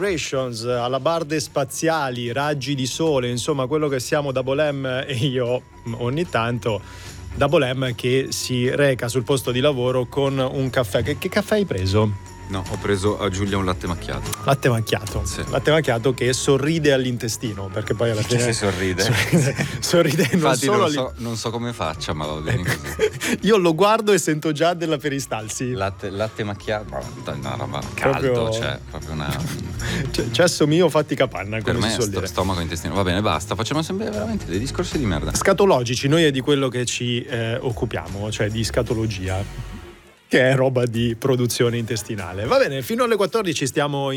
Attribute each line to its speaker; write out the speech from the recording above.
Speaker 1: Vibrations, alabarde spaziali, raggi di sole, insomma quello che siamo Double M e io ogni tanto. Double M che si reca sul posto di lavoro con un caffè. Che caffè hai preso?
Speaker 2: No, ho preso a Giulia un latte macchiato.
Speaker 1: Latte macchiato.
Speaker 2: Sì.
Speaker 1: Latte macchiato che sorride all'intestino, perché poi alla fine
Speaker 2: Si sorride.
Speaker 1: sorride non
Speaker 2: Infatti
Speaker 1: solo
Speaker 2: non so come faccia, ma va bene così.
Speaker 1: Io lo guardo e sento già della peristalsi.
Speaker 2: Latte macchiato, una roba
Speaker 1: Proprio...
Speaker 2: caldo, cioè proprio una
Speaker 1: cesso mio fatti capanna,
Speaker 2: per
Speaker 1: come
Speaker 2: me
Speaker 1: si suol dire.
Speaker 2: stomaco e intestino. Va bene, basta, facciamo sempre veramente dei discorsi di merda.
Speaker 1: Scatologici, noi è di quello che ci occupiamo, cioè di scatologia, che è roba di produzione intestinale. Va bene, fino alle 14 stiamo